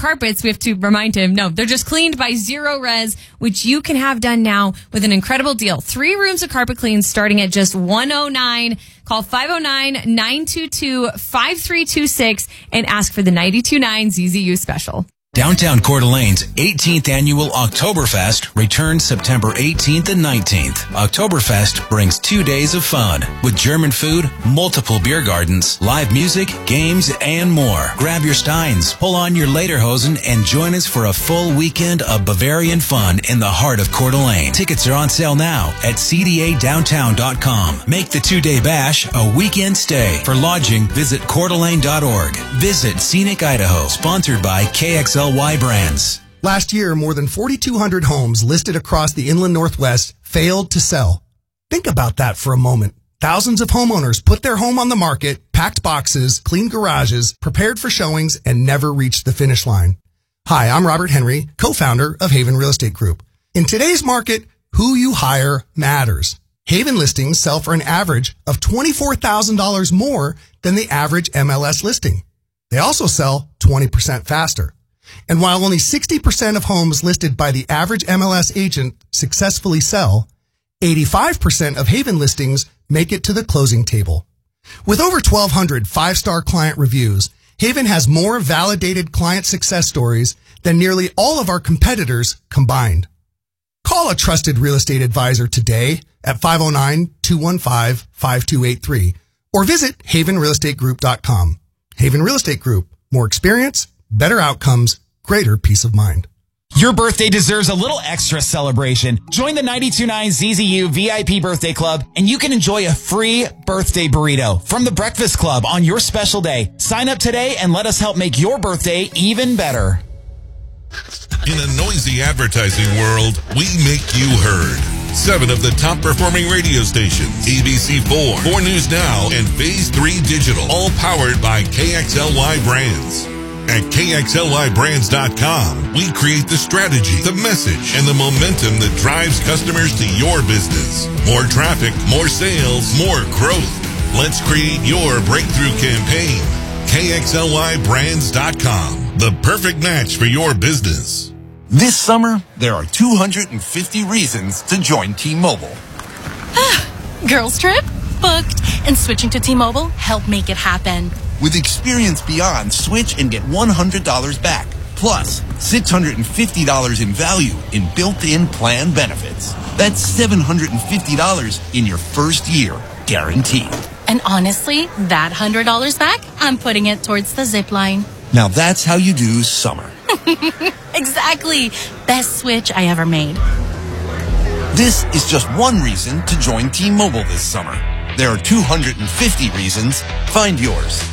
carpets, we have to remind him, no, they're just cleaned by Zero Res, which you can have done now with an incredible deal. 3 rooms of carpet cleans starting at just $109. Call 509-922-5326 and ask for the 92.9 ZZU special. Downtown Coeur d'Alene's 18th annual Oktoberfest returns September 18th and 19th. Oktoberfest brings 2 days of fun with German food, multiple beer gardens, live music, games, and more. Grab your steins, pull on your lederhosen, and join us for a full weekend of Bavarian fun in the heart of Coeur d'Alene. Tickets are on sale now at cdadowntown.com. Make the 2-day bash a weekend stay. For lodging, visit coeurdalene.org. Visit Scenic Idaho, sponsored by KXLY Brands. Last year, more than 4,200 homes listed across the Inland Northwest failed to sell. Think about that for a moment. Thousands of homeowners put their home on the market, packed boxes, cleaned garages, prepared for showings, and never reached the finish line. Hi, I'm Robert Henry, co-founder of Haven Real Estate Group. In today's market, who you hire matters. Haven listings sell for an average of $24,000 more than the average MLS listing. They also sell 20% faster. And while only 60% of homes listed by the average MLS agent successfully sell, 85% of Haven listings make it to the closing table. With over 1,200 5-star client reviews, Haven has more validated client success stories than nearly all of our competitors combined. Call a trusted real estate advisor today at 509-215-5283 or visit havenrealestategroup.com. Haven Real Estate Group. More experience, better outcomes, greater peace of mind. Your birthday deserves a little extra celebration. Join the 92.9 ZZU VIP Birthday Club and you can enjoy a free birthday burrito from the Breakfast Club on your special day. Sign up today and let us help make your birthday even better. In a noisy advertising world, we make you heard. 7 of the top performing radio stations, ABC4, 4 News Now, and Phase 3 Digital, all powered by KXLY Brands. At KXLYBrands.com, we create the strategy, the message, and the momentum that drives customers to your business. More traffic, more sales, more growth. Let's create your breakthrough campaign. KXLYBrands.com, the perfect match for your business. This summer, there are 250 reasons to join T-Mobile. Girls trip? Booked. And switching to T-Mobile helped make it happen. With Experience Beyond, switch and get $100 back. Plus, $650 in value in built-in plan benefits. That's $750 in your first year, guaranteed. And honestly, that $100 back, I'm putting it towards the zip line. Now that's how you do summer. Exactly. Best switch I ever made. This is just one reason to join T-Mobile this summer. There are 250 reasons. Find yours.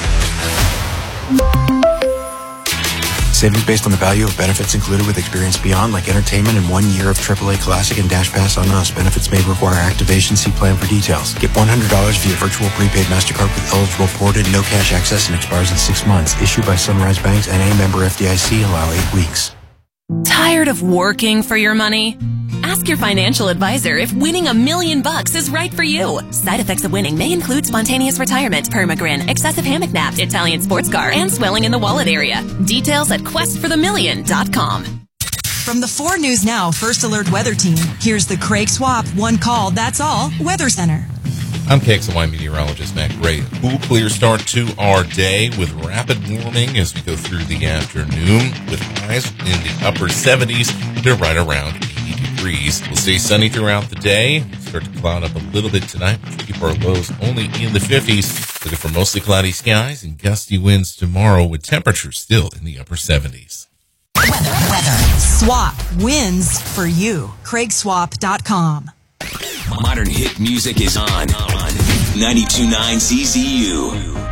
Savings based on the value of benefits included with Experience Beyond, like entertainment and 1 year of AAA Classic and Dash Pass on us. Benefits may require activation. See plan for details. Get $100 via virtual prepaid MasterCard with eligible ported, no cash access, and expires in 6 months. Issued by Sunrise Banks and a member FDIC. Allow 8 weeks. Tired of working for your money? Ask your financial advisor if winning $1 million is right for you. Side effects of winning may include spontaneous retirement, permagrin, excessive hammock naps, Italian sports car, and swelling in the wallet area. Details at questforthemillion.com. From the 4 News Now First Alert Weather Team, here's the Craig Swap One Call, That's All Weather Center. I'm KXLY meteorologist Matt Gray. Cool, clear start to our day with rapid warming as we go through the afternoon with highs in the upper 70s to right around 80 degrees. We'll stay sunny throughout the day. Start to cloud up a little bit tonight. We'll keep our lows only in the 50s. Looking for mostly cloudy skies and gusty winds tomorrow with temperatures still in the upper 70s. Weather. Swap wins for you. CraigSwap.com. Modern hit music is on 92.9 ZZU.